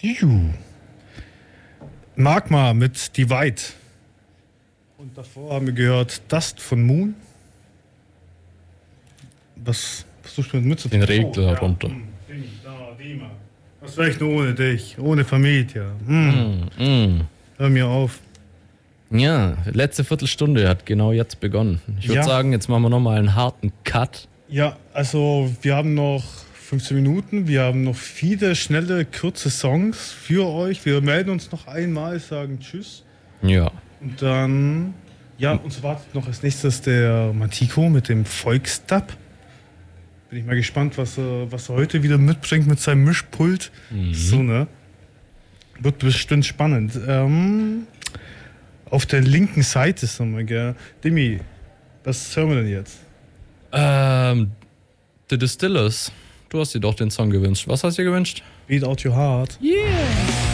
Juhu. Magma mit Divide. Und davor haben wir gehört Dust von Moon. Was versuchst du mit Den Regler runter. Dima. Was wäre ich nur ohne dich? Ohne Familie. Hör mir auf. Ja, letzte Viertelstunde hat genau jetzt begonnen. Ich würde sagen, jetzt machen wir nochmal einen harten Cut. Ja, also wir haben noch 15 Minuten. Wir haben noch viele schnelle, kurze Songs für euch. Wir melden uns noch einmal, sagen Tschüss. Ja. Und dann, uns wartet noch als nächstes der Mantiko mit dem Volksdub. Bin ich mal gespannt, was er heute wieder mitbringt mit seinem Mischpult. So, ne? Wird bestimmt spannend. Auf der linken Seite sind wir, gell? Demi, was hören wir denn jetzt? The Distillers. Du hast dir doch den Song gewünscht. Was hast du dir gewünscht? Beat Out Your Heart. Yeah!